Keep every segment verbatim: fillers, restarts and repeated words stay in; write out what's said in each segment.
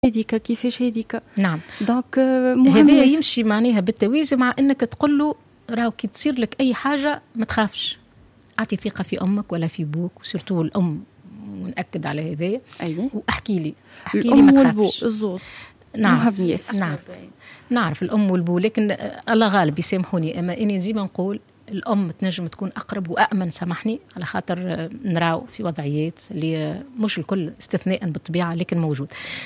هذيك كيفاش هذيك. نعم. دونك مهم هذا يمشي معناها بالتوازي مع انك تقول له راهو كي تصير لك اي حاجه ما تخافش، اعطي ثقه في امك ولا في بوك، وسورتو الام ونأكد على هذايا. أيه. واحكي لي احكي لي ما تخافش. الزوز نعرف نعرف نعرف الام والبو، لكن الله غالب يسامحوني، اما اني ديما نقول الام تنجم تكون اقرب وامن، سامحني، على خاطر نراو في وضعيات اللي مش الكل استثناء بالطبيعه لكن موجود.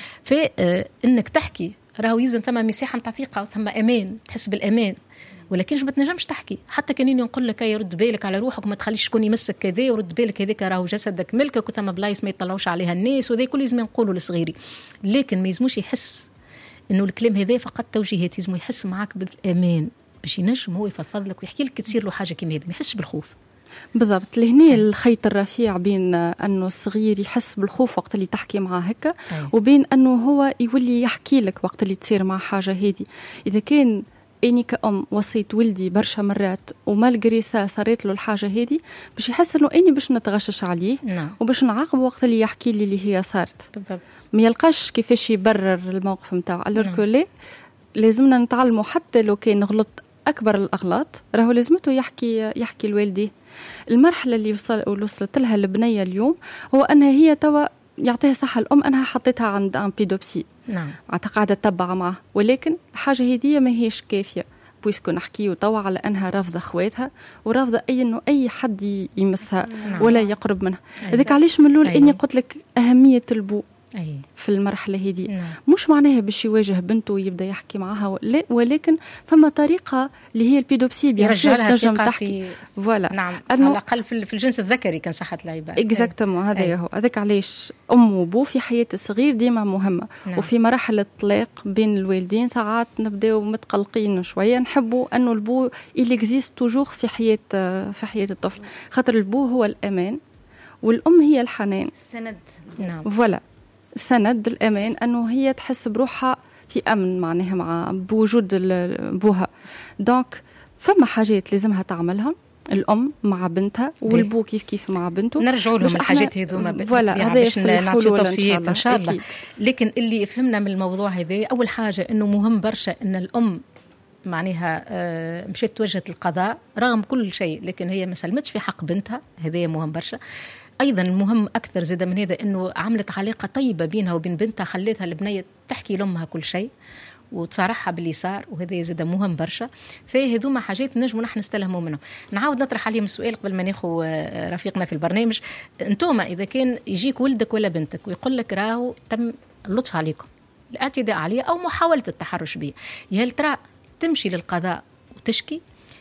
فانك تحكي راهو يلزم ثم مساحه نتاع ثقه وثم امان، تحس بالامان، ولكن ما تنجمش تحكي. حتى كانين نقول لك يرد بالك على روحك وما تخليش شكون يمسك كذا، ورد بالك هذاك راهو جسدك ملكك وثم بلايص ما يطلعوش عليها الناس، وذا كل لازم نقولوا لصغيري، لكن ما يلزموش يحس انه الكلام هذا فقط توجيهات، يلزم يحس معك بالامان باش ينجم هو يفضفض لك ويحكي لك تصير له حاجه كيما هذه، ما يحسش بالخوف. بالضبط. لهنا الخيط الرفيع بين انه الصغير يحس بالخوف وقت اللي تحكي معاه هكا، وبين انه هو يولي يحكي لك وقت اللي تصير مع حاجه هذه. اذا كان اني كأم وصيت ولدي برشا مرات ومالغريسا صارت له الحاجه هذه، باش يحس انه اني باش نتغشش عليه. نعم. وباش نعاقبه وقت اللي يحكي لي اللي هي صارت. بالضبط. ما يلقاش كيفاش يبرر الموقف نتاعو. الوركولي لازمنا نتعلموا حتى لو كان غلط اكبر الاغلاط راهو لازمته يحكي يحكي لوالديه. المرحله اللي وصل وصلت لها البنيه اليوم هو انها هي توا يعطيها صحه الام انها حطيتها عند ان بيدوبسي. نعم. قاعده تتبع معه، ولكن الحاجه هذه ما هيش كافيه، بويسكو نحكيو توا على انها رافضه خواتها ورافضه اي انه اي حد يمسها. نعم. ولا يقرب منها. هذاك علاش من الاول اني قلت لك اهميه البو. أيه. في المرحلة هذه. نعم. مش معناها باش يواجه بنته ويبدا يحكي معها، ولكن فما طريقة اللي هي البيدوبسي يرجع لها تنجم تحكي. فوالا. نعم. على الأقل في الجنس الذكري كان صحة العبادة. إكزاكتومون. هذا أيه. هو هذاك علاش أم وبو في حياة الصغير ديما مهمة. نعم. وفي مراحل الطلاق بين الوالدين ساعات نبداو متقلقين شوية، نحبوا أنه البو إليكزيست توجور في حياة في حياة الطفل، خاطر البو هو الأمان والأم هي الحنان. السند. نعم. فوالا. سند الأمان، أنه هي تحس بروحها في أمن معناها مع بوجود بوها. دونك فما حاجات لازمها تعملها الأم مع بنتها، والبو كيف كيف مع بنته. نرجعوا لهم الحاجات هذوما باش نعطيو توصيات إن شاء الله. أكيد. لكن اللي فهمنا من الموضوع هذا أول حاجة أنه مهم برشا أن الأم معناها مشيت توجهت القضاء رغم كل شيء، لكن هي ما سلمتش في حق بنتها، هذا مهم برشا. أيضا المهم أكثر زاد من هذا أنه عملت علاقة طيبة بينها وبين بنتها، خليتها البنية تحكي لأمها كل شيء وتصارحها باللي صار، وهذا زاد مهم برشا. فهذوما حاجات نجموا نحن نستلهموا منهم. نعاود نطرح عليهم السؤال قبل ما ناخذ رفيقنا في البرنامج. أنتوما إذا كان يجيك ولدك ولا بنتك ويقول لك راهو تم اللطف عليكم، الاعتداء عليه أو محاولة التحرش به، هل ترى تمشي للقضاء وتشكي؟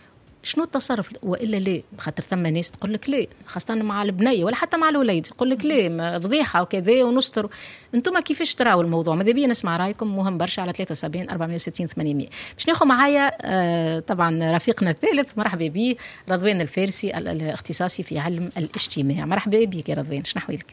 شنو التصرف؟ والا لا، خاطر ثم ناس تقول لك لا، خاصه مع البنيه ولا حتى مع الوليد، يقول لك لا فضيحه وكذا ونستر. انتم كيفاش تراوا الموضوع؟ ماذا بيا نسمع رايكم، مهم برشا على ثلاثة وسبعين أربعمية وستين ثمانمية. باش ناخذ معايا آه طبعا رفيقنا الثالث، مرحبا به، رضوان الفارسي الاختصاصي في علم الاجتماع. مرحبا بك يا رضوان، شنو احوالك؟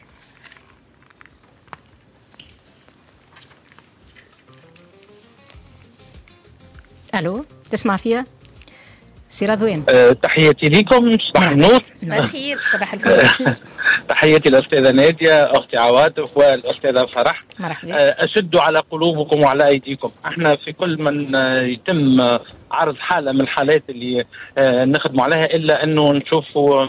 الو، تسمع فيها سي رضوان؟ أه تحياتي لكم، صباح النور. صباح الخير. صباح الخير. تحياتي الأستاذة نادية، أختي عواطف، والأستاذة فرح. مرحبا. أه أشد على قلوبكم وعلى أيديكم. احنا في كل من يتم عرض حالة من الحالات اللي أه نخدم عليها إلا أنه نشوفوا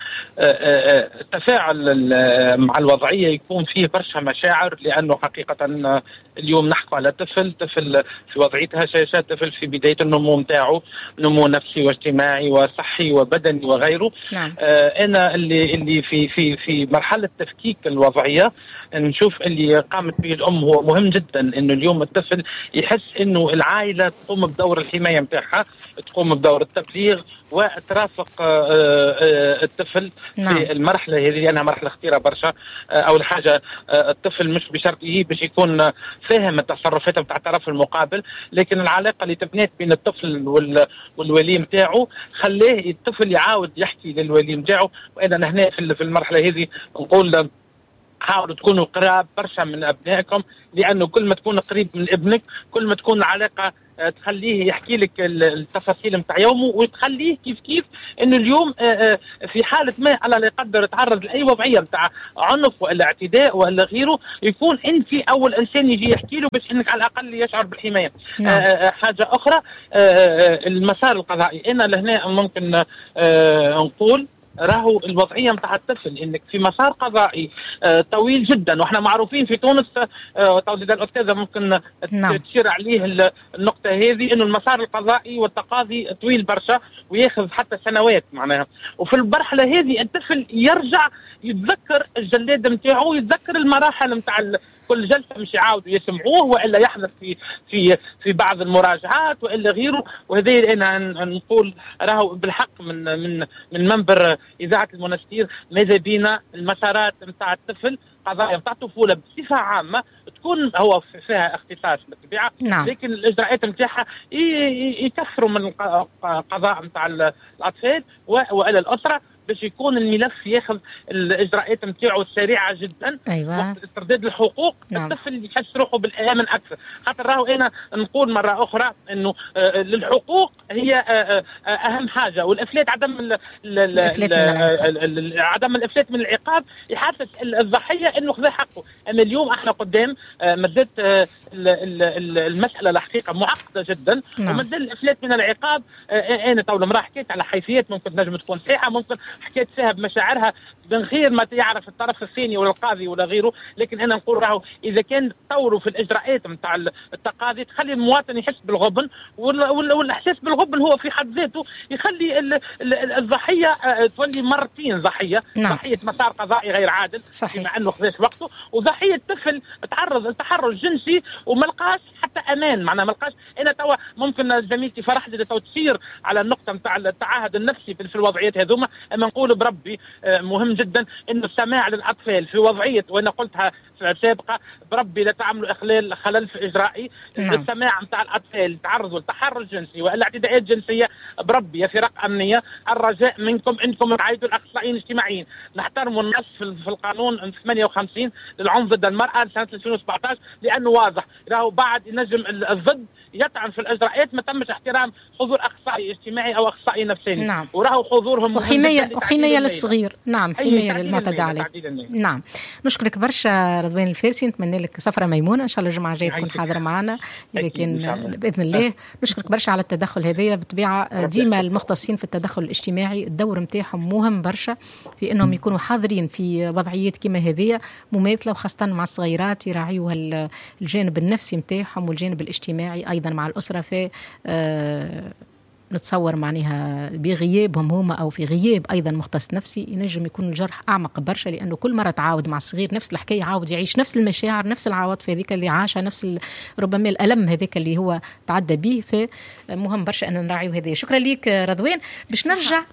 التفاعل مع الوضعية يكون فيه برشا مشاعر، لأنه حقيقة اليوم نحكي على طفل طفل في وضعية هشاشة، طفل في بداية النمو متاعه، نمو نفسي واجتماعي وصحي وبدني وغيره. نعم. أنا اللي اللي في في في مرحلة تفكيك الوضعية نشوف اللي قامت به الأم هو مهم جدا، إنه اليوم الطفل يحس إنه العائلة تقوم بدور الحماية متاعها، تقوم بدور التبليغ وترافق الطفل. نعم. في المرحلة هذه لأنها مرحلة خطيرة برشا. أول حاجة الطفل مش بشرط يجي باش يكون فاهم التصرفات بتاع الطرف المقابل، لكن العلاقة اللي تبنيت بين الطفل والولي متاعه خليه الطفل يعاود يحكي للولي متاعه. وأنا هنا في المرحلة هذه نقول حاولوا تكونوا قراب برشا من أبنائكم، لأنه كل ما تكون قريب من ابنك كل ما تكون العلاقة تخليه يحكي لك التفاصيل نتاع يومه، وتخليه كيف كيف انه اليوم في حاله ما الله لا يقدر تعرض لاي وضعيه نتاع عنف ولا اعتداء ولا غيره، يكون انت اول انسان يجي يحكي له باش انك على الاقل يشعر بالحمايه. نعم. حاجه اخرى المسار القضائي، انا لهنا ممكن نقول راهو الوضعيه نتاع الطفل انك في مسار قضائي آه طويل جدا، واحنا معروفين في تونس آه توزيد الاستاذه ممكن نعم. تشير عليه النقطه هذه، انه المسار القضائي والتقاضي طويل برشا وياخذ حتى سنوات معناها. وفي المرحله هذه الطفل يرجع يتذكر الجلاد نتاعو، يتذكر المراحل نتاع كل جلسه مش يعاودوا يسمعوه والا يحدث في في في بعض المراجعات والا غيره. وهذا انا نقول راهو بالحق من من من منبر اذاعه المنستير، ماذا بينا المسارات نتاع الطفل قضايا نتاع الطفوله بصفه عامه تكون هو فيها اختصاص بالطبيعه، نعم. لكن الاجراءات نتاعها يكثروا من قضاء نتاع الاطفال والى الاسره باش يكون الملف ياخذ الاجراءات نتاعو السريعه جدا. أيوة. وقت استرداد الحقوق نعم. الطفل يحس روحه بالامان اكثر. خاطر راهو انا نقول مره اخرى انه آه للحقوق هي آه آه اهم حاجه، والافلات عدم ال ال ال عدم الافلات من العقاب يحسس الضحيه انه خذا حقه. اما اليوم احنا قدام آه مازالت آه المساله الحقيقه معقده جدا، نعم. ومازال الافلات من العقاب. آه انا تو المراه حكيت على حيثيات ممكن تنجم تكون صحيحه، ممكن حكيت فيها بمشاعرها من غير ما يعرف الطرف الثاني ولا القاضي ولا غيره. لكن انا نقول راهو اذا كان تطوروا في الاجراءات نتاع التقاضي تخلي المواطن يحس بالغبن، والاحساس بالغبن هو في حد ذاته يخلي الضحيه تولي مرتين ضحيه، نعم. ضحيه مسار قضائي غير عادل صحيح. بما انه خذاش وقته، وضحيه طفل تعرض لتحرش جنسي وما لقاش حتى امان. معناها ما لقاش. انا توا ممكن زميلتي فرحتي تو تشير على النقطه نتاع التعهد النفسي في الوضعيات هذوما. اما نقول بربي مهم جدا انه السماع للاطفال في وضعيه، وانا قلتها سابقا بربي لا تعملوا اخلال خلل في اجرائي. نعم. السماع نتاع الاطفال تعرضوا للتحرش جنسي والا اعتداءات جنسيه بربي يا فرق امنيه، الرجاء منكم انكم تعيدوا الاخصائيين الاجتماعيين. نحترموا النص في القانون ثمانية وخمسين للعنف ضد المراه سنه ألفين وسبعطاش، لانه واضح راهو بعد ينجم الضد يطعن في الاجراءات ما تمش احترام حضور اخصائي اجتماعي او اخصائي نفساني، نعم. وراهو حضورهم وحمايه وحمايه للصغير، نعم، حمايه للمعتدى عليه، نعم. نشكرك برشا رضوان الفارسي، نتمنى لك سفره ميمونه ان شاء الله الجمعه الجايه تكون حاضره معنا اذا كان باذن الله. نشكرك برشا على التدخل هذايا. بالطبيعه ديما المختصين في التدخل الاجتماعي الدور نتاعهم مهم برشا في انهم يكونوا حاضرين في وضعيات كما هذه مماثله، وخاصه مع الصغيرات يراعيوها الجانب النفسي نتاعهم والجانب الاجتماعي ايضا مع الاسره. في آه نتصور معناها بغيابهم هما او في غياب ايضا مختص نفسي ينجم يكون الجرح اعمق برشا، لانه كل مره تعاود مع الصغير نفس الحكايه، عاود يعيش نفس المشاعر نفس العواطف هذيك اللي عاشها، نفس ربما الالم هذاك اللي هو تعدى به. فمهم برشا ان نراعيو هذه. شكرا ليك رضوان. باش نرجع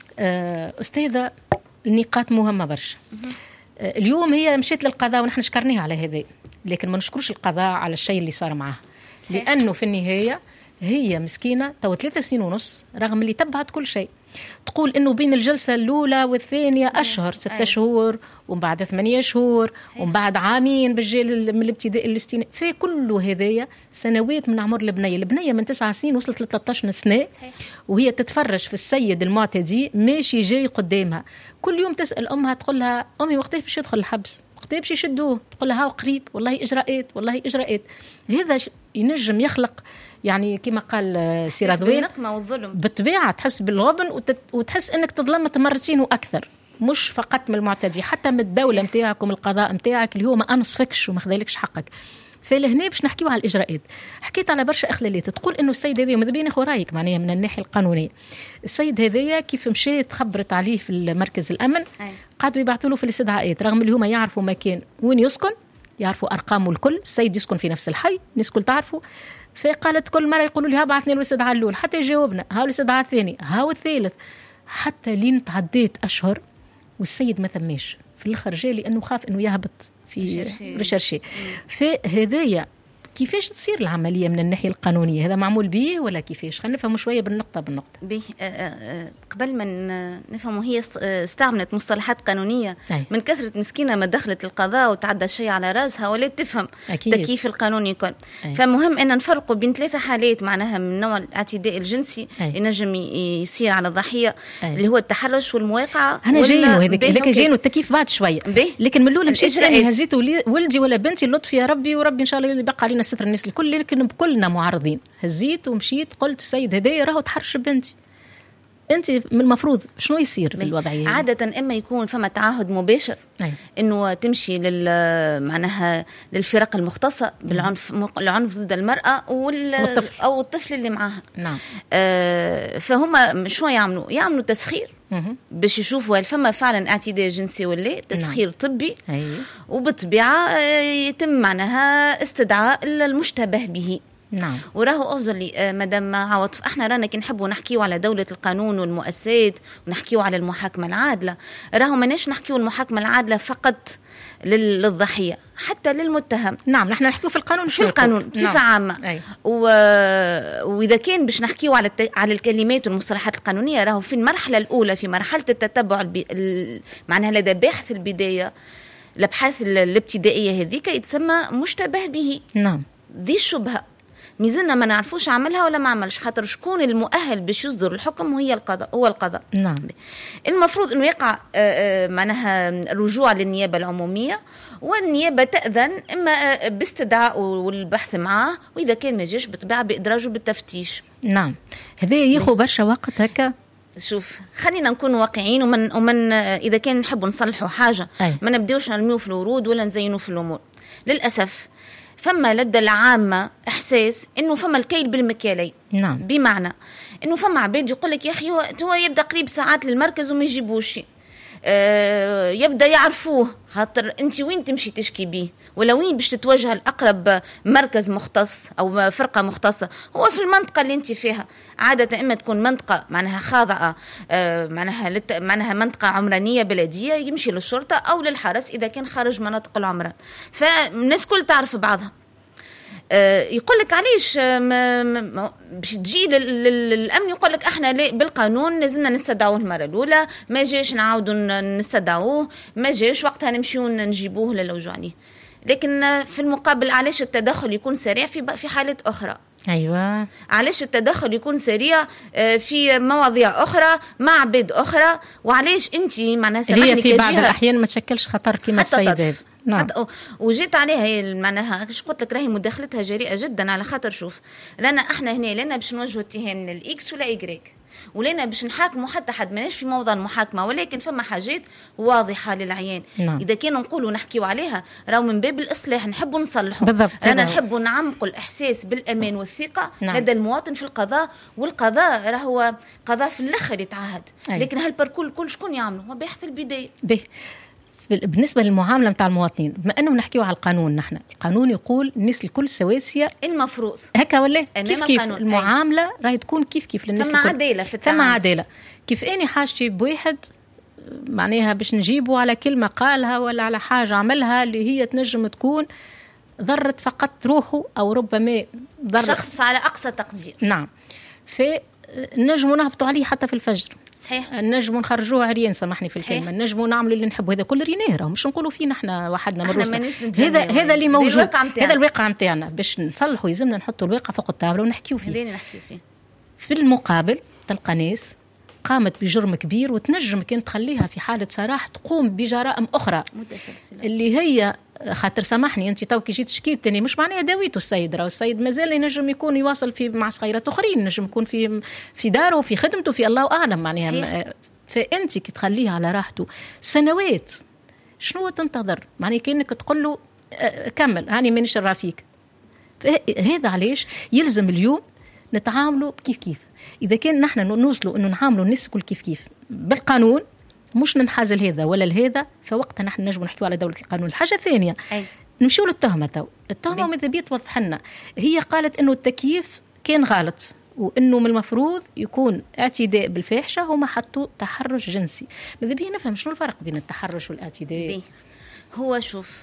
آه استاذه النقاط مهمه برشا. آه اليوم هي مشيت للقضاء ونحن شكرناها على هذا، لكن ما نشكرش القضاء على الشيء اللي صار معها، لانه في النهايه هي مسكينة تو ثلاثة سنين ونص رغم اللي تبعت كل شيء. تقول إنه بين الجلسة الأولى والثانية أشهر ستة شهور ومن بعد ثمانية شهور ومن بعد عامين بالجيل من الابتدائي للاستئناف. في كل هذايا سنوات من عمر البنية. البنية من تسعة سنين وصلت ل ثلاثة عشر سنة وهي تتفرج في السيد المعتدي ماشي جاي قدامها. كل يوم تسأل أمها تقول لها أمي وقتاش باش يدخل الحبس، وقتاش باش يشدوه، تقول لها قريب، والله إجراءات والله إجراءات. هذا ينجم يخلق يعني كما قال سي رضوان بالطبيعة تحس بالغبن وتحس أنك تظلمت مرتين وأكثر، مش فقط من المعتدي حتى من الدولة متاعك ومن القضاء متاعك اللي هو ما أنصفكش وما خذالكش حقك. فلهنا باش نحكيو على الإجراءات. حكيت على برشا إخلالات. تقول إنه السيد هذا وماذا بيني خرايك معناها من الناحية القانونية. السيد هذايا كيف مشيت خبرت عليه في المركز الأمن قعدوا يبعثوا له في الاستدعاءات رغم اللي هما يعرفوا مكان وين يسكن، يعرفوا أرقامه الكل، السيد يسكن في نفس الحي، الناس كل تعرفوا. فقالت كل مرة يقولوا لي ها بعثني الاستدعاء الأول، حتى يجاوبنا ها الاستدعاء الثاني ها الثالث، حتى لين تعديت أشهر والسيد ما ثماش. في الآخر جاء لأنه خاف إنه يهبط في ريشيرشي. فهذايا كيفاش تصير العمليه من الناحيه القانونيه؟ هذا معمول به ولا كيفاش؟ خلينا نفهموا شويه بالنقطه بالنقطه. به قبل ما نفهموا، هي استعملت مصطلحات قانونيه أي. من كثره مسكينه ما دخلت القضاء وتعدى شيء على راسها ولا تفهم التكييف القانوني يكون. فمهم ان نفرقوا بين ثلاثه حالات معناها من نوع الاعتداء الجنسي ينجم يصير على الضحيه أي. اللي هو التحرش والمواقعه. انا جايين هذاك هذاك جايين والتكييف بعد شويه، لكن من الاول مشيت اني هزيت ولدي ولا بنتي اللطف يا ربي، وربي ان شاء الله يبقى علينا ستر الناس الكل، لكن كلنا معارضين. هزيت ومشيت قلت السيد هدايا راهو تحرش بنتي، انت من المفروض شنو يصير في الوضعيه؟ عاده اما يكون فما تعهد مباشر أي. انه تمشي لل معناها للفرق المختصه بالعنف، العنف ضد المراه وال... والطفل. او الطفل اللي معاها. نعم. آه فهم شو يعملوا؟ يعملوا تسخير باش يشوفوا هل فما فعلا اعتداء جنسي ولا تسخير نعم. طبي أي. وبالطبيعه يتم معناها استدعاء المشتبه به. نعم. وراهو أوزلي مدام عوض، احنا رانا كي نحبوا نحكيو على دولة القانون والمؤسسات ونحكيو على المحاكمة العادلة، راهو ماناش نحكيو المحاكمة العادلة فقط للضحية، حتى للمتهم. نعم، نحن نحكيو في القانون في القانون بصفة نعم. عامة أي. و... وإذا كان باش نحكيو على الت... على الكلمات والمصطلحات القانونية، راهو في المرحلة الأولى في مرحلة التتبع الب... ال... معناها لدى باحث البداية الأبحاث الابتدائية هذيك يتسمى مشتبه به. نعم. ذي الشبهة ميزلنا ما نعرفوش عملها ولا ما عملش، خاطر شكون المؤهل باش يصدر الحكم وهي القضاء، هو القضاء. نعم. المفروض انه يقع معناها رجوع للنيابه العموميه، والنيابه تاذن اما باستدعاء والبحث معاه، واذا كان ما جاش بطبيعه بادراجه بالتفتيش. نعم. هذا ياخذ برشا وقت هكا. شوف خلينا نكون واقعيين، ومن ومن اذا كان نحبوا نصلحوا حاجه أي. ما نبداوش نرميو في الورود ولا نزينوا في الامور. للاسف فما لدى العامة إحساس إنه فما الكيل بالمكيالين. نعم. بمعنى إنه فما عباد يقول لك يا أخي هو يبدأ قريب ساعات للمركز وما يجيبوش، أه يبدأ يعرفوه، خاطر أنت وين تمشي تشكي بيه ولا وين باش تتوجه الأقرب مركز مختص أو فرقة مختصة، هو في المنطقة اللي أنت فيها. عادة إما تكون منطقة معناها خاضعة أه معناها لت... معناها منطقة عمرانية بلدية، يمشي للشرطة أو للحرس إذا كان خارج مناطق العمران، فالناس كل تعرف بعضها. أه يقول لك علاش باش تجي للأمن يقول لك احنا بالقانون نزلنا نستدعوه المرة الأولى، ما جاش نعاودوا نستدعوه، ما جاش وقتها نمشيو نجيبوه للوجو عليه. لكن في المقابل علاش التدخل يكون سريع في في حالات أخرى؟ أيوة. علاش التدخل يكون سريع في مواضيع أخرى مع عباد أخرى؟ وعلاش أنت معناها هي في بعض الأحيان ما تشكلش خطر كما السيد هذا؟ نعم. وجيت عليها هي معناها ايش قلت لك، راهي مداخلتها جريئه جدا، على خاطر شوف لنا احنا هنا لنا باش نوجهوا اتهام من الاكس ولا ايغريك، ولنا باش نحاكموا حتى حد، ماناش في موضوع المحاكمه، ولكن فما حاجات واضحه للعيان. نعم. اذا كانوا نقولوا نحكيوا عليها راهو من باب الاصلاح، نحبوا نصلحوا، انا نحبوا نعمقوا الاحساس بالامان والثقه نعم. لدى المواطن في القضاء، والقضاء راهو قضاء في الاخر يتعهد. أي. لكن هالبركول كل شكون يعمله؟ هو باحث البدايه. به بالنسبة للمعاملة متاع المواطنين، بما أنه نحكيو على القانون، نحن القانون يقول الناس الكل سواسية المفروض هكا ولا كيف كيف المعاملة راهي تكون كيف كيف للناس الكل. ثم عدالة في التعامل. ثم عدالة. كيف أني حاجتي بواحد معناها باش نجيبه على كلمة قالها ولا على حاجة عملها اللي هي تنجم تكون ضرت فقط روحه أو ربما ضرت شخص على أقصى تقدير. نعم. فنجموا نهبطوا عليه حتى في الفجر. صحيح. النجم نخرجوه عريان، سامحني في الكلمه، النجم نعملوا اللي نحبوا، هذا كل ريناه، مش نقولوا فينا احنا وحدنا من روسنا، هذا هذا اللي موجود، هذا الواقع نتاعنا. باش نصلحوا يلزمنا نحطوا الواقع فوق الطاوله ونحكيوا فيه. نحكيو فيه. في المقابل تلقى ناس قامت بجرم كبير وتنجم كانت تخليها في حاله سراح تقوم بجرائم اخرى متسلسله، اللي هي خاطر سامحني انت تو كي جيت شكيت تاني مش معناها داويته السيد، راهو السيد مازال ينجم يكون يواصل في مع صغيرات اخرين، ينجم يكون في في داره في خدمته في الله اعلم معناها. فانت كي تخليه على راحته سنوات شنو تنتظر؟ معناها كانك تقول له كمل هاني مانيش رافيك. هذا علاش يلزم اليوم نتعاملوا كيف كيف. اذا كان نحن نوصلوا انه نعاملوا الناس كل كيف كيف بالقانون، مش ننحاز لهذا ولا لهذا، فوقتها نحن نجم نحكيوا على دولة القانون. الحاجة الثانية أي. نمشيوا للتهمة تو. التهمة ماذا بيا توضح لنا، هي قالت إنه التكييف كان غلط وإنه من المفروض يكون اعتداء بالفاحشة، هما حطوا تحرش جنسي. ماذا بيا نفهم شنو الفرق بين التحرش والاعتداء؟ بي. هو شوف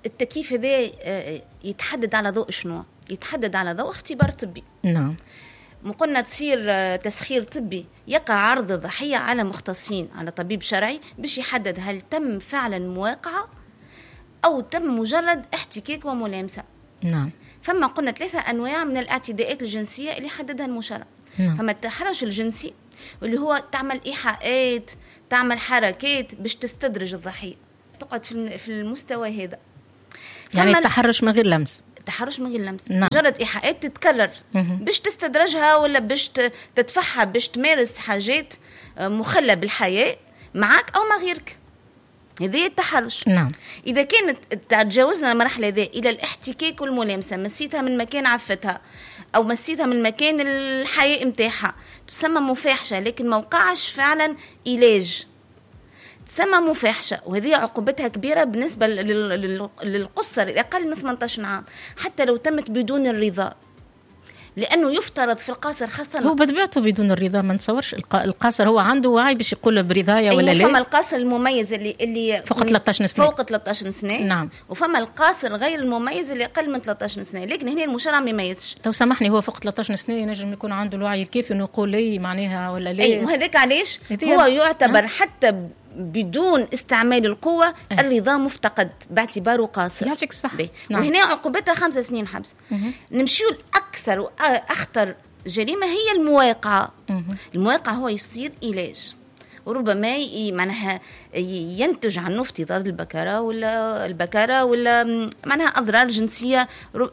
التكييف هذا يتحدد على ضوء شنو؟ يتحدد على ضوء اختبار طبي. نعم. مقلنا تصير تسخير طبي يقع عرض الضحية على مختصين، على طبيب شرعي باش يحدد هل تم فعلا مواقعة أو تم مجرد احتكاك وملامسة. نعم. فما قلنا ثلاثة أنواع من الاعتداءات الجنسية اللي حددها المشرع. نعم. فما التحرش الجنسي واللي هو تعمل إيحاءات، تعمل حركات باش تستدرج الضحية، تقعد في المستوى هذا. يعني التحرش من غير لمس. التحرش من غير لمس. نعم. مجرد إيحاءات تتكرر باش تستدرجها ولا باش تدفعها باش تمارس حاجات مخلة بالحياة معك أو مع غيرك. هذه التحرش. نعم. إذا كانت تجاوزنا المرحلة ذي إلى الاحتكاك والملامسة، مسيتها من مكان عفتها أو مسيتها من مكان الحياة متاعها، تسمى مفاحشة، لكن ما وقعش فعلا علاج، تسمى مفاحشة. وهذه عقوبتها كبيرة بالنسبة للقصر الأقل من ثمانية عشر عام، حتى لو تمت بدون الرضا، لأنه يفترض في القاصر خاصة هو بطبيعته بدون الرضا. ما نتصورش القاصر هو عنده وعي باش يقول برضايا ولا لا. فما القاصر المميز اللي اللي فوق ثلاثة عشر سنة، فوق ثلاثة عشر سنة. نعم. وفما القاصر غير المميز اللي أقل من ثلاثة عشر سنة، لكن هنا المشرع ما يميزش. تو سامحني، هو فوق ثلاثة عشر سنة ينجم يكون عنده الوعي الكافي انه يقول لي معناها ولا لا. اي وهذاك علاش هو يعتبر حتى بدون استعمال القوة أه. الرضا مفتقد باعتباره قاصر. يعطيك الصحة. نعم. وهنا عقوبتها خمس سنين حبس. نمشيو الأكثر وأخطر جريمة هي المواقعة. مه. المواقعة هو يصير علاج، وربما معناها ينتج عنه افتضاد البكارة ولا البكارة ولا معناها أضرار جنسية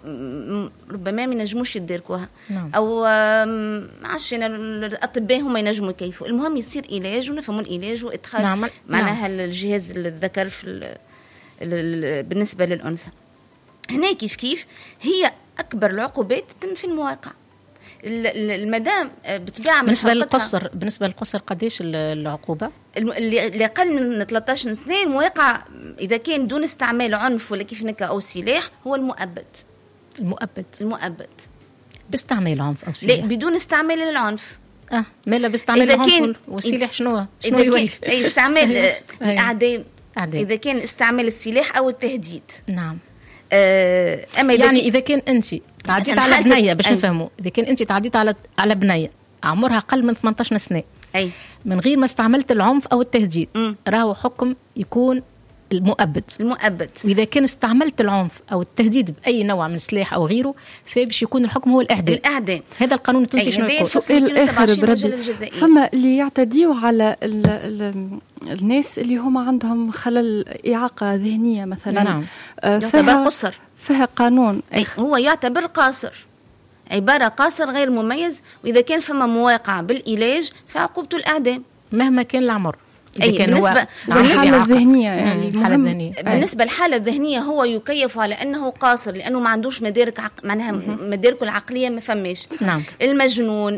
ربما ما ينجموش يدركوها. نعم. أو عشان الأطباء هم ينجموا يكيفوا. المهم يصير علاج ونفهموا العلاج وإدخال. نعم. معناها نعم. الجهاز الذكر في بالنسبة للأنثى. هنا كيف كيف هي أكبر العقوبات تتم في المواقع. المدام بتبيع بالنسبه للقصر بالنسبه للقصر قديش العقوبه؟ اللي اقل من ثلاثة عشر سنه المواقع اذا كان دون استعمال عنف ولا كيف نكا او سلاح هو المؤبد. المؤبد المؤبد باستعمال عنف او سلاح؟ لا، بدون استعمال العنف. اه مالا باستعمال العنف والسلاح شنو شنو يولي؟ اي استعمال الاعدام. اذا كان استعمال السلاح او التهديد. نعم. آه أما إذا يعني إذا كان أنت تعديت على بنية باش نفهموا، إذا كان أنت تعديت على على بنية عمرها أقل من ثمانية عشر سنة أي من غير ما استعملت العنف أو التهديد، راهو حكم يكون المؤبد. المؤبد. وإذا كان استعملت العنف أو التهديد بأي نوع من السلاح أو غيره فباش يكون الحكم هو الإعدام. الإعدام. هذا القانون التونسي شنو يقول؟ سؤال آخر بربي، فما اللي يعتديوا على ال ال الناس اللي هم عندهم خلل إعاقة ذهنية مثلا. نعم. يعتبر قصر. فيها قانون. أي هو يعتبر قاصر، عبارة قاصر غير مميز، وإذا كان فما مواقع بالعلاج فعقوبته الإعدام مهما كان العمر. أي بالنسبة للحالة الذهنية يعني الحالة الذهنية. بالنسبة للحالة الذهنية هو يكيف على أنه قاصر لأنه ما عندوش مدارك عق... معناها مداركه العقلية ما فماش. نعم. المجنون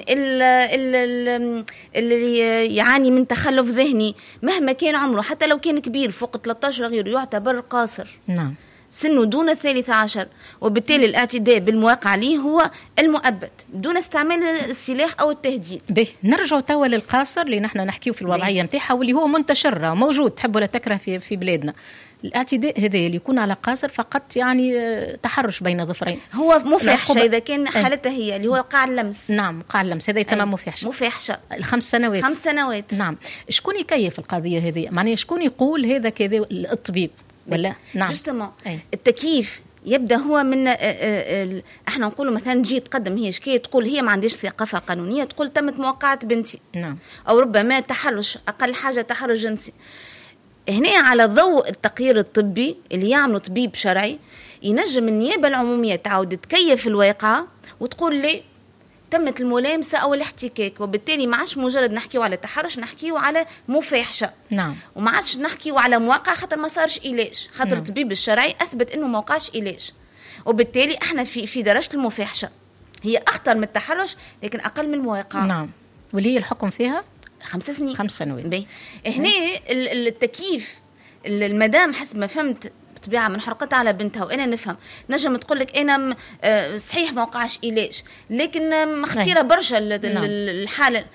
اللي يعاني من تخلف ذهني مهما كان عمره حتى لو كان كبير فوق ثلاثة عشر غيره يعتبر قاصر. نعم. سنه دون الثالثة عشر، وبالتالي الاعتداء بالمواقع عليه هو المؤبد دون استعمال السلاح أو التهديد. به نرجع توا للقاصر اللي نحن نحكيه في الوضعية متاعها واللي هو منتشر موجود تحب ولا تكره في في بلادنا. الاعتداء هذا اللي يكون على قاصر فقط يعني تحرش بين ظفرين هو مفاحشة إذا كان حالتها هي اللي هو قاع اللمس. نعم قاع اللمس هذا يسمى مفاحشة. مفاحشة الخمس سنوات. خمس سنوات. نعم. شكون يكيف القضية هذه؟ معناها شكون يقول هذا كذا؟ الطبيب ولا؟ نعم. التكييف يبدا هو من اه اه اه احنا نقولوا مثلا تجي تقدم هي شكايه تقول هي ما عنديش ثقافه قانونيه، تقول تمت موقعه بنتي. نعم. او ربما تحرش، اقل حاجه تحرش جنسي. هنا على ضوء التقرير الطبي اللي يعمله طبيب شرعي ينجم النيابه العموميه تعود تكيف الواقعه وتقول لي تمت الملامسه او الاحتكاك، وبالتالي ما عادش مجرد نحكيو على تحرش، نحكيو على مفاحشه. نعم. وما عادش نحكيو على مواقع خاطر ما صارش علاج، خاطر الطبيب نعم. الشرعي اثبت انه ما وقعش علاج، وبالتالي احنا في في درجه المفاحشه هي اخطر من التحرش لكن اقل من المواقع. نعم. واللي هي الحكم فيها خمس سنين. خمس سنوات. هنا التكييف المدام حسب ما فهمت طبيعة من حرقتها على بنتها، وأنا نفهم نجم تقول لك أنا صحيح ما وقعش علاج لكن مختيرة برشا الحالة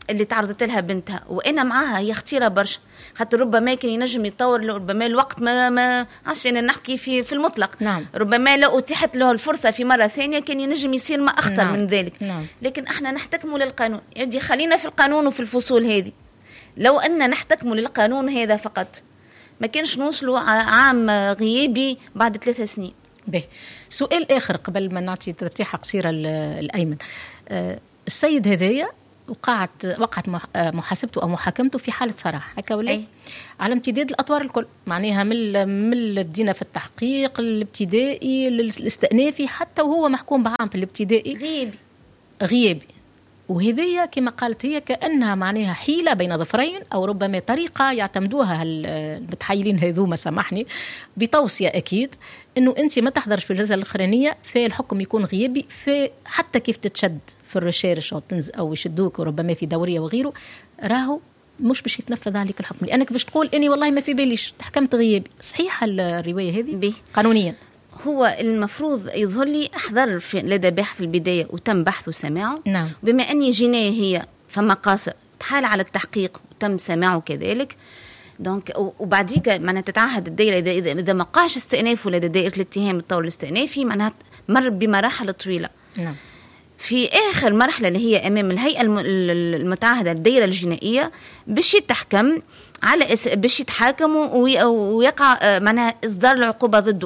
اللي تعرضت لها بنتها وانا معاها هي خطيره برشا، خاطر ربما كان ينجم يتطور، ربما الوقت ما ما عشان نحكي في في المطلق. نعم. ربما لو اتيحت له الفرصه في مره ثانيه كان ينجم يصير ما اخطر. نعم. من ذلك. نعم. لكن احنا نحتكموا للقانون، يدي خلينا في القانون وفي الفصول هذه. لو ان نحتكموا للقانون هذا فقط ما كانش نوصلوا عام غيابي بعد ثلاثة سنين. به سؤال آخر قبل ما نعطي ترتيحة قصيرة الأيمن. أه السيد هذايا وقعت وقعت محاسبته أو محاكمته في حالة سراح هكا ولا أي. على امتداد الأطوار الكل، معناها من من بدينا في التحقيق الابتدائي للاستئنافي حتى وهو محكوم بعام في الابتدائي غيابي غيابي. وهذه كما قالت هي كأنها معناها حيلة بين ظفرين أو ربما طريقة يعتمدوها المتحيلين هذوما سامحني بتوصية أكيد أنه أنت ما تحضرش في الجلسة الأخرانية فالحكم يكون غيابي، فحتى كيف تتشد في الرشارش أو تنز أو يشدوك وربما في دورية وغيره راهو مش باش يتنفذ عليك الحكم، لأنك باش تقول أني والله ما في باليش تحكمت غيابي. صحيحة الرواية هذه قانونيا؟ هو المفروض يظهر لي أحضر في لدى باحث البداية وتم بحثه وسماعه. نعم. بما أني جناية هي فما قاصر تحال على التحقيق وتم سماعه كذلك، دونك وبعديك معناها تتعهد الدائرة إذا إذا, إذا ما قاش استئنافه لدى دائرة الاتهام الطور الاستئنافي معناها مر بمراحل طويلة. نعم. في آخر مرحلة اللي هي أمام الهيئة المتعهدة الدائرة الجنائية باش يتحكم على باش يتحاكم ويقع معناها إصدار العقوبة ضده.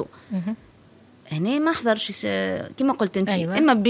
هنا ما حضرش كما قلت انت. أيوة. اما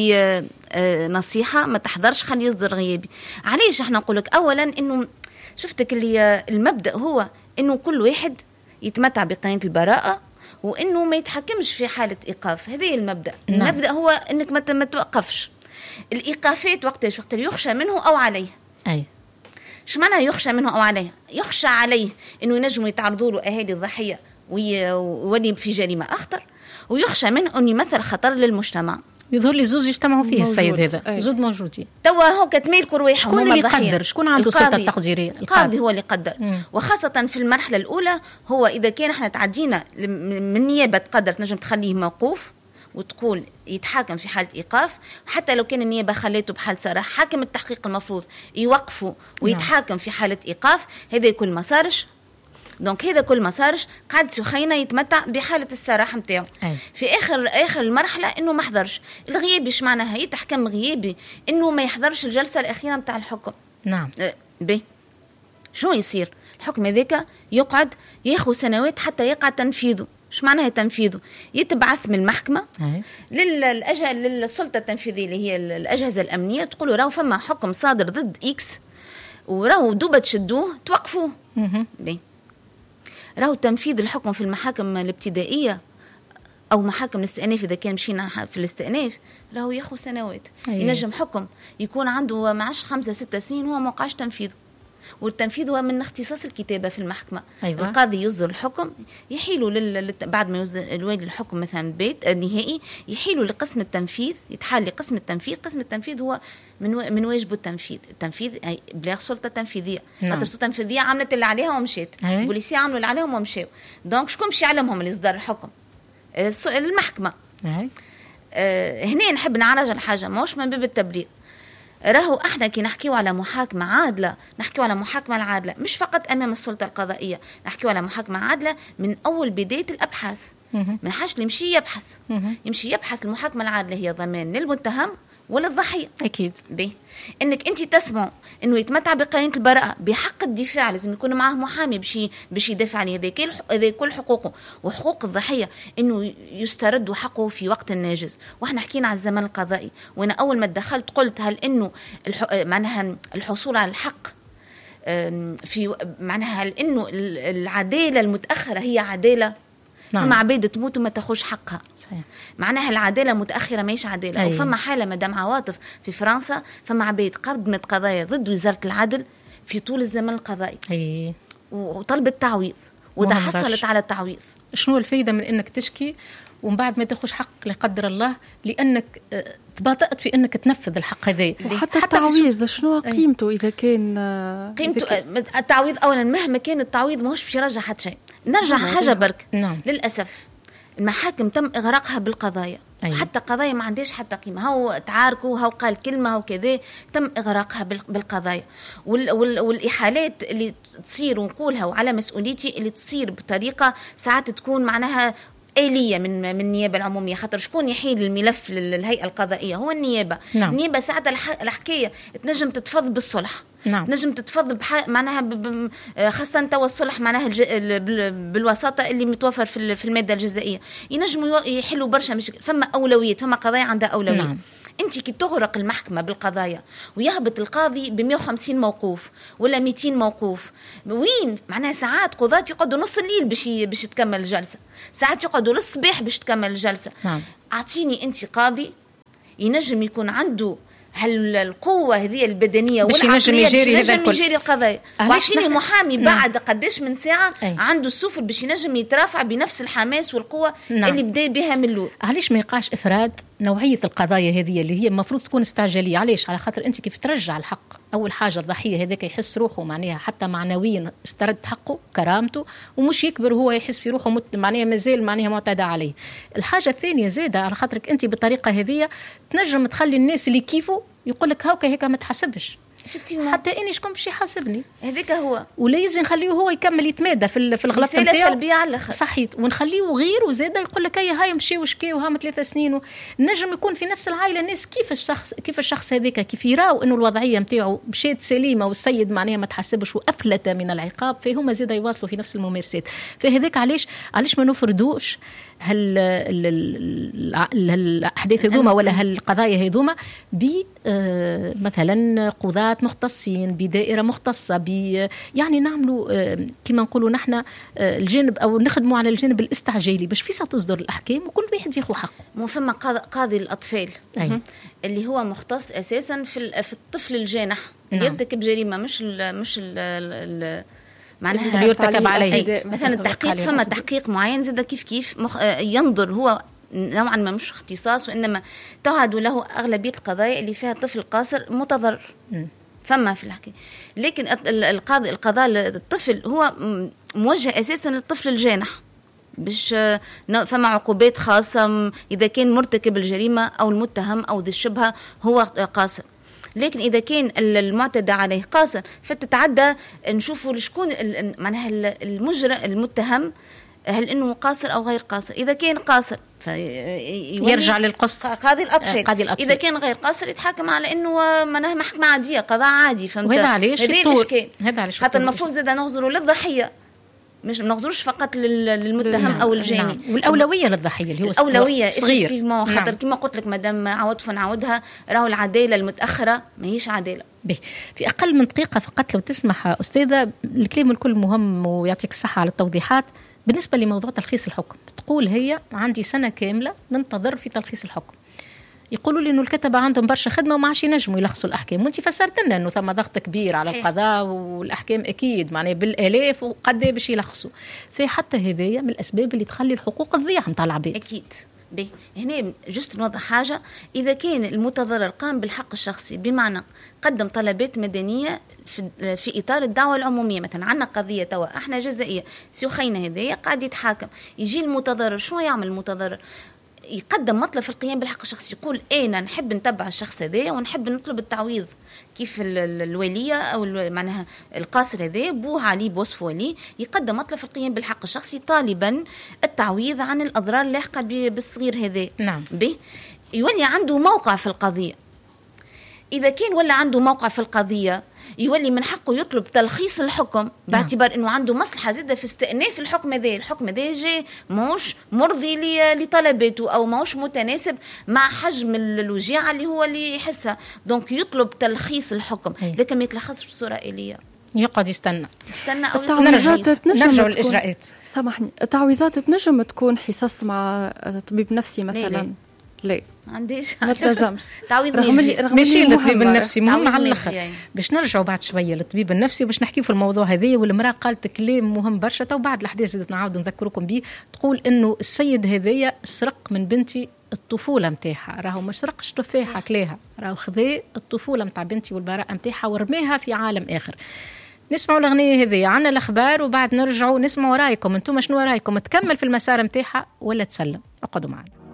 بنصيحه ما تحضرش خلي يصدر غيابي. علاش احنا نقول لك اولا انه شفتك اللي المبدا هو انه كل واحد يتمتع بقيمه البراءه وانه ما يتحكمش في حاله ايقاف. هذا المبدا. نعم. المبدا هو انك ما توقفش الايقافات وقتاش وقت يخشى منه او عليه. اي شو معنى يخشى منه او عليه؟ يخشى عليه انه ينجموا يتعرضوا له اهالي الضحيه ويولي في جريمه اخطر، ويخشى منه أن يمثل خطر للمجتمع. يظهر لي زوج يجتمعوا فيه السيد هذا. زوج موجودين توا هو كتميل كل واحد. شكون اللي يقدر؟ شكون عنده السلطة التقديرية؟ القاضي هو اللي يقدر. مم. وخاصة في المرحلة الأولى هو إذا كان احنا تعدينا من نيابة تقدر تنجم تخليه موقوف وتقول يتحاكم في حالة إيقاف، حتى لو كان النيابة خليته بحالة سراح حاكم التحقيق المفروض يوقفه ويتحاكم في حالة إيقاف. هذا يكون مسارش. دونك هذا كل ما صارش قاعد سخينه يتمتع بحاله السراح نتاعو. في اخر اخر المرحله انه ما حضرش الغيابي. ايش معناها؟ يتحكم غيابي انه ما يحضرش الجلسه الاخيره نتاع الحكم. نعم. أه بي شو يصير؟ الحكم هذاك يقعد ياخذ سنوات حتى يقع تنفيذه. ايش معناها تنفيذه؟ يتبعث من المحكمه للأجهزة للسلطه التنفيذيه اللي هي الاجهزه الامنيه، تقولوا راهو فما حكم صادر ضد اكس وراهو دوبه تشدوه توقفوه. بي راهو تنفيذ الحكم في المحاكم الابتدائية أو محاكم الاستئناف إذا كان مشينا في الاستئناف راهو ياخذ سنوات. أيه. ينجم حكم يكون عنده معاش خمسة ستة سنين وهو ما وقعش تنفيذه، والتنفيذ هو من اختصاص الكتابة في المحكمة. أيوة. القاضي يصدر الحكم يحيلوا لل... بعد ما يصدر الوالي الحكم مثلا البيت النهائي يحيلوا لقسم التنفيذ، يتحال لقسم التنفيذ. قسم التنفيذ هو من و... من واجبه التنفيذ. التنفيذ بلاغ سلطة تنفيذية. نعم. السلطة التنفيذية عملت اللي عليها ومشيت. البوليسية عملوا اللي عليهم ومشوا. دونك شكون باش يعلمهم اللي إصدار الحكم؟ المحكمة. آه هنا نحب نعالج الحاجة ماهوش من باب التبرير. راهو احنا كي نحكيو على محاكمة عادلة نحكيو على محاكمة العادلة مش فقط امام السلطة القضائية، نحكيو على محاكمة عادلة من اول بداية الابحاث. من حاجة اللي يمشي يبحث يمشي يبحث المحاكمة العادلة هي ضمان للمتهم ولا الضحية. أكيد. بيه إنك أنت تسمع إنه يتمتع بقرينة البراءة بحق الدفاع، لازم يكون معه محامي بشي بشي يدافع عليه. هذا هذا كل حقوقه وحقوق الضحية إنه يسترد حقه في وقت الناجز. وإحنا حكينا على الزمن القضائي، وأنا أول ما دخلت قلت هل إنه الح... معناها الحصول على الحق في معناها هل إنه العدالة المتأخرة هي عدالة؟ نعم. فما عبيد تموت وما تاخوش حقها. صحيح. معناها العداله متاخره ماهيش عداله. أيه. وفما حاله مدام عواطف في فرنسا فما عبيد قدمت قضايا ضد وزاره العدل في طول الزمن القضائي. أيه. وطلبت تعويض وتحصلت على التعويض. شنو الفايده من انك تشكي ومن بعد ما تاخوش حقك لا قدر الله لانك تباطأت في انك تنفذ الحق هذا؟ وحتى التعويض شنو قيمته اذا كان قيمته كان التعويض اولا مهما كان التعويض ماهوش باش يرجع حتى شيء. نرجع حاجه برك. نعم. للاسف المحاكم تم اغراقها بالقضايا أيه. حتى قضايا ما عندهاش حتى قيمة، هو تعاركوا، هو قال كلمة، هو كذا، تم إغراقها بالقضايا. وال وال والإحالات اللي تصير ونقولها وعلى مسؤوليتي اللي تصير بطريقة ساعات تكون معناها آلية من من النيابة العمومية، خاطر شكون يحيل الملف للهيئة القضائية؟ هو النيابة. نعم. النيابة ساعتها الحكاية تنجم تتفض بالصلح. نعم. نجم تتفضل بح... معناها ب... خاصة توا الصلح معناها الج... بالوساطة اللي متوفر في في المادة الجزائية، ينجموا يحلوا برشا مشكل. فما أولويات، فما قضايا عندها أولوية. نعم. أنت كي تغرق المحكمة بالقضايا ويهبط القاضي ب مئة وخمسين موقوف ولا مئتين موقوف، وين معناها ساعات قضاة يقعدوا نص الليل باش باش تكمل الجلسة، ساعات يقعدوا للصباح باش تكمل الجلسة. نعم. أعطيني أنت قاضي ينجم يكون عنده هل القوة هذه البدنية والعقلية يجري هذا الكل، يجري القضايا. وعشيني محامي بعد قداش من ساعة أي. عنده السفر باش ينجم يترافع بنفس الحماس والقوة. نعم. اللي بدأ بها من الأول. علاش ما يقاش إفراد نوعية القضايا هذه اللي هي المفروض تكون استعجالية؟ علاش؟ على خاطر أنت كيف ترجع الحق، أول حاجة الضحية هذاك يحس روحه معناها حتى معنويا استرد حقه كرامته، ومش يكبر هو يحس في روحه مت... معناها مازال معناها معتدى عليه. الحاجة الثانية زادة على خاطرك أنت بالطريقة هذه تنجم تخلي الناس اللي كيفه يقول لك هاكا هيك ما تحسبش حتى اني شكون باش يحاسبني، هذاك هو. ولازم نخليه هو يكمل يتمادى في في الغلط نتاعو سلبيه على الاخر. صحيت. ونخليه غير وزاده يقول لك هاي هاي مشي وشكي وها ثلاثة سنين. نجم يكون في نفس العائله الناس كيف الشخص كيف الشخص هذاك كيف يراو انه الوضعيه نتاعو مشيت سليمه والسيد معناها ما تحسبش وافلت من العقاب، فهما زاده يواصلوا في نفس الممارسات. فهذاك علاش علاش ما نفردوش هل الأحداث هذوما ولا هالقضايا هذوما ب مثلا قضاة مختصين بدائرة مختصة، ب يعني نعملوا كما نقولوا نحن الجانب أو نخدموا على الجانب الاستعجالي باش فيسا تصدر الأحكام وكل واحد ياخذ حقه. مو فما قاضي الأطفال أي. اللي هو مختص أساسا في في الطفل الجانح اللي نعم. يرتكب جريمة مش ال مش ال ال معناها يرتكب عليه مثلا التحقيق. فما تحقيق معين زاد كيف كيف مخ... ينظر هو نوعا ما مش اختصاص، وإنما تعهد له أغلبية القضايا اللي فيها طفل قاصر متضرر. م. فما في الحكي. لكن القاضي القضاء للطفل هو موجه أساسا للطفل الجانح، باش فما عقوبات خاصة إذا كان مرتكب الجريمة أو المتهم أو ذي الشبهة هو قاصر. لكن إذا كان المعتدى عليه قاصر فتتعدى نشوفوا لشكون معناها المجرم المتهم، هل إنه قاصر أو غير قاصر. إذا كان قاصر يرجع للقسط قاضي الأطفال. قاضي الأطفال. إذا كان غير قاصر يتحكم على إنه معناها محكمة عادية قضاء عادي. فهمت؟ وهذا علاش الإشكال. هذا علاش حتى المفروض زاد نغزروا للضحية، مش نغزروش فقط للمتهم نعم. أو الجاني. نعم. والأولوية للضحية اللي هو الأولوية صغير. خاطر نعم. كما قلت لك مدام عوض فنعودها راهو العدالة المتأخرة ما هيش عدالة. به في أقل من دقيقة فقط لو تسمح أستاذة، الكلام الكل مهم ويعطيك الصحة على التوضيحات. بالنسبة لموضوع تلخيص الحكم، تقول هي عندي سنة كاملة ننتظر في تلخيص الحكم، يقولوا لي انه الكتبه عندهم برشا خدمه وما عادش ينجموا يلخصوا الاحكام، وانت فسرت لنا انه ثم ضغط كبير على صحيح. القضاء والاحكام اكيد معناها بالالاف وقد ايه باش يلخصوا. فحتى هذايا من الاسباب اللي تخلي الحقوق تضيع نتاع العباد. اكيد. به هنا جست نوضح حاجه، اذا كان المتضرر قام بالحق الشخصي بمعنى قدم طلبات مدنيه في, في اطار الدعوه العموميه، مثلا عندنا قضيه توا احنا جزائيه سيوخينا هذايا قاعد يتحاكم، يجي المتضرر شنو يعمل المتضرر؟ يقدم مطلب في القيام بالحق الشخصي، يقول انا نحب نتبع الشخص هذا ونحب نطلب التعويض، كيف الوليه او معناها القاصر هذا بوه عليه بوصف ولي يقدم مطلب في القيام بالحق الشخصي طالبا التعويض عن الاضرار اللاحقه بالصغير هذا. نعم. به يولي عنده موقع في القضيه. اذا كان ولا عنده موقع في القضيه يولي من حقه يطلب تلخيص الحكم باعتبار انه عنده مصلحه زاده في استئناف الحكم هذا. الحكم هذا جاي موش مرضي لطلباته او موش متناسب مع حجم الوجيعه اللي هو اللي يحسها، دونك يطلب تلخيص الحكم. لكن ما يتلخصش بصوره آلية، يقعد يستنى يستنى او التعويضات نرجع للاجراءات. سامحني، التعويضات تنجم تكون حصص مع طبيب نفسي مثلا؟ لا, لا. ما عنديش ما تنجمش تعويض ماشي للطبيب النفسي مهم على الاخر. يعني. باش نرجعوا بعد شويه للطبيب النفسي باش نحكي في الموضوع هذا. والمراه قالت كلام مهم برشا تو بعد الاحداث زدت نعاود نذكركم به. تقول انه السيد هذايا سرق من بنتي الطفوله نتاعها، راهو ما سرقش تفاحه كلاها، راهو خذا الطفوله نتاع بنتي والبراءه نتاعها ورماها في عالم اخر. نسمعوا الاغنيه هذه، عنا الاخبار وبعد نرجعوا نسمعوا رايكم انتم شنو رايكم، تكمل في المسار نتاعها ولا تسلم. اقعدوا معنا.